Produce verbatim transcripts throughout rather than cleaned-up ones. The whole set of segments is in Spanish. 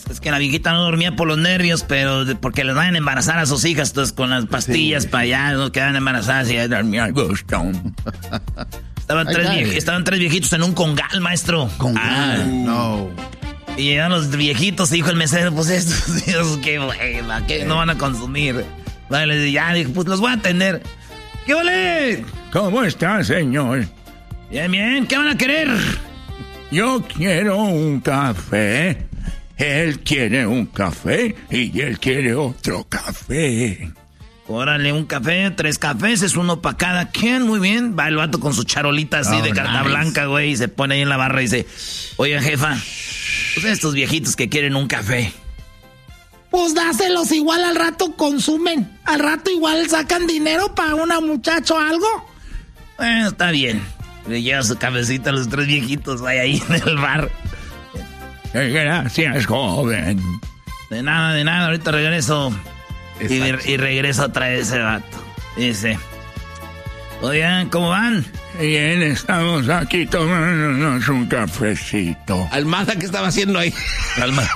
Es que la viejita no dormía por los nervios, pero de, porque les van a embarazar a sus hijas, entonces con las pastillas sí. para allá, no quedan embarazadas y ya dormía a gusto. Estaban tres, vie- estaban tres viejitos en un congal, maestro. ¿Congal? Ah, no. Y llegaron los viejitos y dijo el mesero, pues estos Dios, qué buena, que no van a consumir. Vale, ya dijo, pues los voy a atender. ¿Qué vale? ¿Cómo está, señor? Bien, bien, ¿qué van a querer? Yo quiero un café. Él quiere un café y él quiere otro café. Órale, un café, tres cafés, es uno para cada quien, muy bien. Va el vato con su charolita así oh, de carta nice. blanca, güey, y se pone ahí en la barra y dice, oiga, jefa, pues estos viejitos que quieren un café. Pues dáselos, igual al rato consumen. Al rato igual sacan dinero para una muchacha o algo. Bueno, está bien. Le lleva su cafecito a los tres viejitos ahí en el bar. Gracias, joven. De nada, de nada, ahorita regreso. Y, y regreso a traer ese vato. Dice, oigan, ¿cómo van? Bien, estamos aquí tomándonos un cafecito. Almada, ¿qué estaba haciendo ahí? Almada.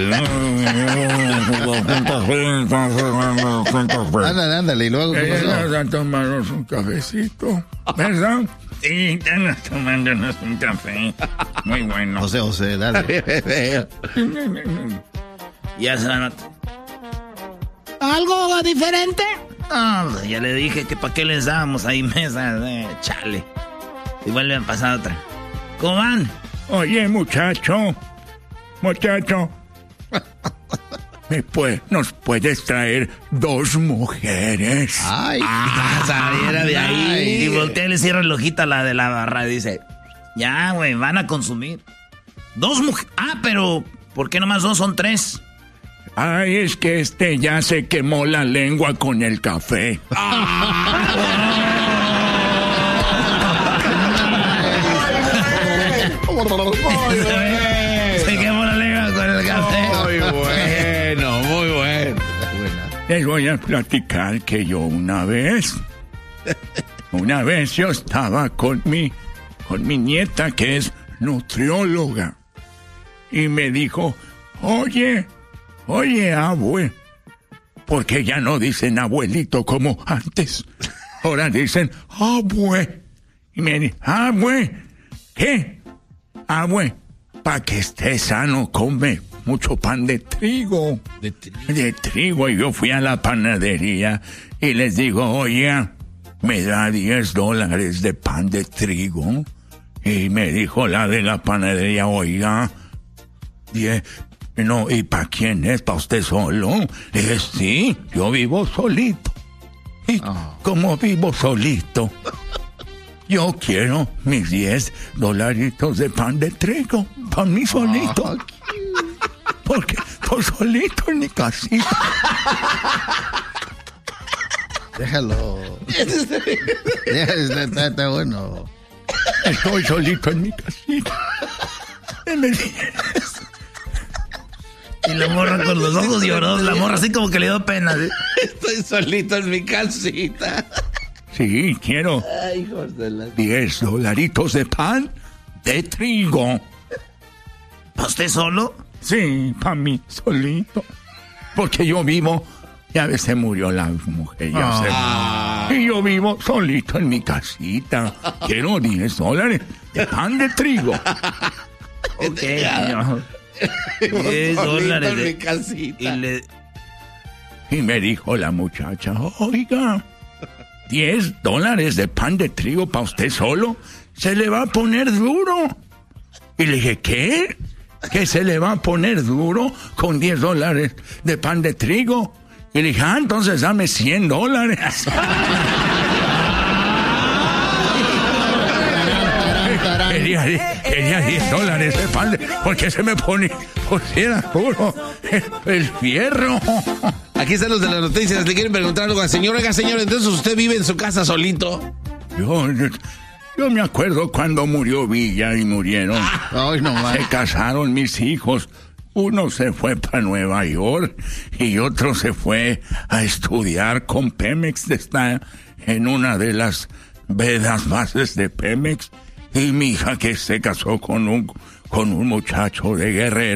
ándale, ándale, y luego... Vamos a tomarnos un cafecito, ¿verdad? Sí, estamos tomándonos un café. Muy bueno. José, José, dale. Ya se van a... ¿Algo diferente? No, ya le dije que para qué les dábamos ahí mesas, eh, chale. Y vuelve a pasar otra. ¿Cómo van? Oye, muchacho, muchacho, ¿me puede, ¿nos puedes traer dos mujeres? Ay, ah, saliera de ahí. Ay. Y voltea y le cierra el ojito a la de la barra y dice, ya, güey, van a consumir. Dos mujeres. Ah, pero, ¿por qué nomás dos? Son tres. Ay, es que este ya se quemó la lengua con el café. Se quemó la lengua con el café. Muy bueno, muy bueno. Les voy a platicar que yo una vez, una vez yo estaba con mi, con mi nieta que es nutrióloga y me dijo, oye, Oye, abue, porque ya no dicen abuelito como antes. Ahora dicen abue. Y me dicen, abue, ¿qué? Abue, para que esté sano, come mucho pan de trigo. De trigo. De trigo. Y yo fui a la panadería y les digo, oye, me da diez dólares de pan de trigo. Y me dijo la de la panadería, oiga, diez... No, ¿y para quién es? ¿Para usted solo? Le dije, sí, yo vivo solito. Y oh. como vivo solito, yo quiero mis diez dolaritos de pan de trigo para mí solito. Oh, porque estoy solito en mi casita. Déjalo. Déjalo, está, está bueno. Estoy solito en mi casita. Y me dice... Y la morra con los ojos lloró, la morra así como que le dio pena. ¿Sí? Estoy solito en mi casita. Sí, quiero Ay, hijos de la... diez dolaritos de pan de trigo. ¿Para usted solo? Sí, para mí solito. Porque yo vivo, ya ves, se murió la mujer, ya ah. se... Y yo vivo solito en mi casita. Quiero diez dólares de pan de trigo. Ok, no. diez dólares de casita. Y, le... y me dijo la muchacha, oiga, diez dólares de pan de trigo para usted solo, se le va a poner duro. Y le dije, ¿qué? ¿Que se le va a poner duro con diez dólares de pan de trigo? Y le dije, ah, entonces dame cien dólares. Quería, quería diez dólares de pan, de, porque se me pone, por si era duro, el, el fierro. Aquí están los de las noticias, le quieren preguntar algo al señor. Oiga, señor, entonces usted vive en su casa solito. Yo, yo, yo me acuerdo cuando murió Villa y murieron. Ay, no más. Se casaron mis hijos. Uno se fue para Nueva York y otro se fue a estudiar con Pemex. Está en una de las vedas bases de Pemex. Y mi hija que se casó con un, con un muchacho de Guerrero.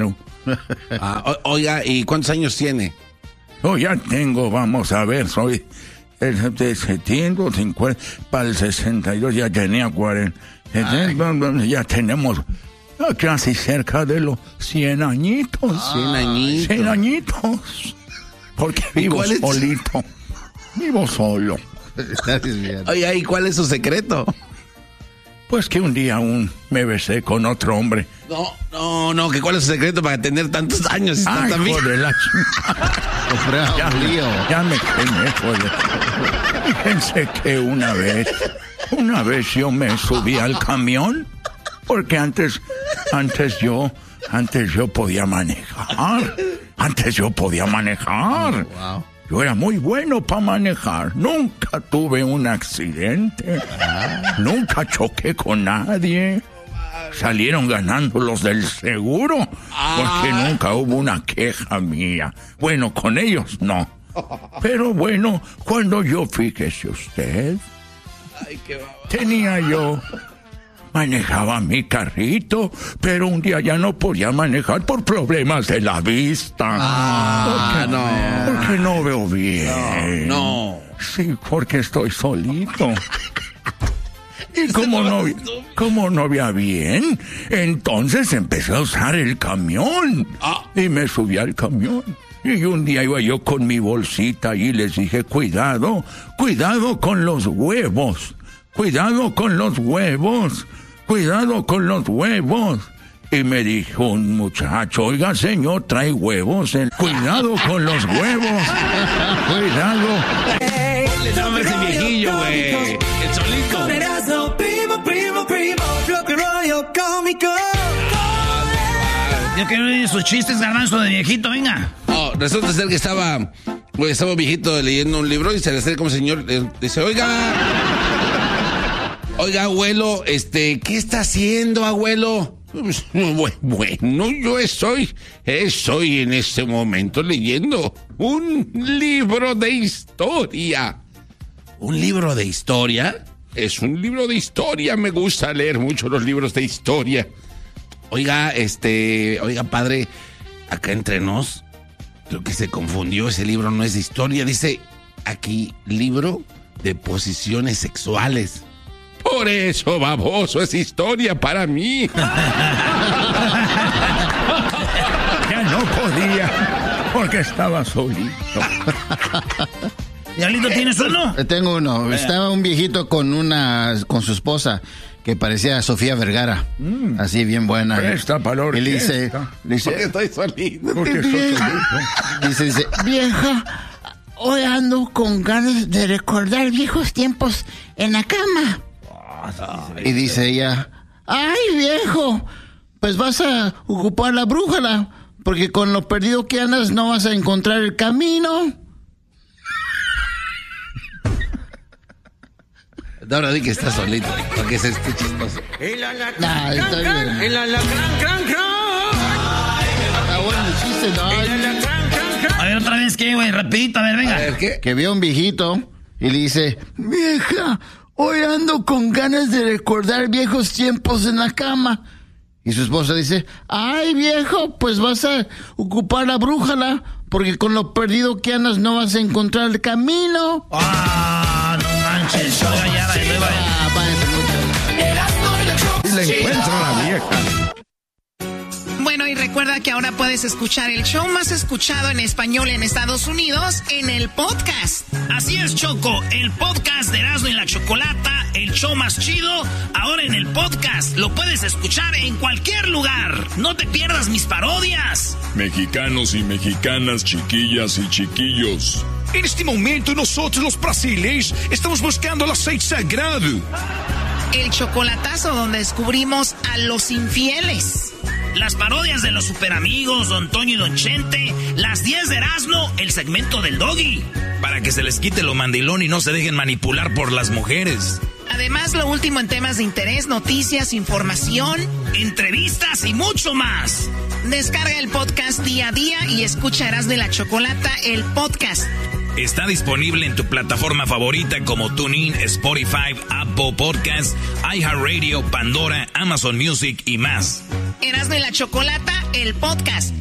Ah, o- oiga, ¿y cuántos años tiene? Yo ya tengo, vamos a ver, soy el de setenta, cincuenta, para el sesenta y dos ya tenía cuarenta. Ya tenemos casi cerca de los cien añitos. cien añitos. cien añitos. Porque vivo cuál es? solito. Vivo solo. Oiga, ¿y cuál es su secreto? Pues que un día aún me besé con otro hombre. No, no, no, que cuál es su secreto para tener tantos años y estar Ay, tan bien? hijo de la chingada. Ya, me- ya me quemé, joder. Fíjense que una vez, una vez yo me subí al camión, porque antes, antes yo, antes yo podía manejar. Antes yo podía manejar. Wow. Yo era muy bueno para manejar. Nunca tuve un accidente. Nunca choqué con nadie. Salieron ganando los del seguro. Porque nunca hubo una queja mía. Bueno, con ellos no. Pero bueno, cuando yo, fíjese usted, tenía yo... Manejaba mi carrito, pero un día ya no podía manejar por problemas de la vista. Ah, no. Porque no veo bien. No. Sí, porque estoy solito. Y como no, como no veía bien, entonces empecé a usar el camión. Y me subí al camión. Y un día iba yo con mi bolsita y les dije, cuidado, cuidado con los huevos. Cuidado con los huevos. Cuidado con los huevos. Y me dijo un muchacho, oiga señor, trae huevos. El... Cuidado con los huevos. Cuidado. No, hombre, ese viejillo, güey. El solito. Primo, primo, primo, rock and roll cómico. Yo quiero oír sus chistes, Garbanzo, de viejito, venga. Oh, resulta ser que estaba, güey, estaba un viejito leyendo un libro y se le acerca un señor, le dice, oiga, oiga, abuelo, este, ¿qué está haciendo, abuelo? Bueno, yo estoy, estoy en este momento leyendo un libro de historia. ¿Un libro de historia? Es un libro de historia, me gusta leer mucho los libros de historia. Oiga, este, oiga, padre, acá entre nos, creo que se confundió, ese libro no es de historia, dice aquí, libro de posiciones sexuales. Por eso, baboso, es historia para mí. Ya no podía, porque estaba solito. Diablito, ¿tienes uno? Eh, Tengo uno. Estaba un viejito con una, con su esposa, que parecía Sofía Vergara. Mm. Así, bien buena. Presta para y le dice, le dice, Porque estoy solito. porque estoy solito. dice, dice, vieja, hoy ando con ganas de recordar viejos tiempos en la cama. Y dice ella, ay, viejo, pues vas a ocupar la brújula, porque con lo perdido que andas no vas a encontrar el camino. Ahora di que está solito, para que se esté chistoso. El alacrán, Nah, está bien. el alacrán, cran, cran. Está bueno el chiste, ¿no? El alacrán, cran, cran. A ver, otra vez, ¿qué, güey? Rapidito, a ver, venga. A ver, ¿qué? Que vio a un viejito y le dice, vieja, hoy ando con ganas de recordar viejos tiempos en la cama. Y su esposa dice, ay, viejo, pues vas a ocupar la brújula, porque con lo perdido que andas no vas a encontrar el camino. Ah, no manches. Oiga, ya, de nuevo. Ah, váyanse mucho. Y le encuentro a la vieja. Bueno, y recuerda que ahora puedes escuchar el show más escuchado en español en Estados Unidos en el podcast. Así es, Choco, el podcast de Erasmo y la Chocolata, el show más chido, ahora en el podcast. Lo puedes escuchar en cualquier lugar. No te pierdas mis parodias. Mexicanos y mexicanas, chiquillas y chiquillos. En este momento nosotros los brasileños estamos buscando el aceite sagrado. El chocolatazo donde descubrimos a los infieles. Las parodias de los superamigos, Don Toño y Don Chente, las diez de Erasmo, el segmento del Doggy. Para que se les quite lo mandilón y no se dejen manipular por las mujeres. Además, lo último en temas de interés, noticias, información, entrevistas y mucho más. Descarga el podcast día a día y escucha Erasmo y la Chocolata, el podcast. Está disponible en tu plataforma favorita como TuneIn, Spotify, Apple Podcasts, iHeartRadio, Pandora, Amazon Music y más. Erasmo y la Chocolata, el podcast.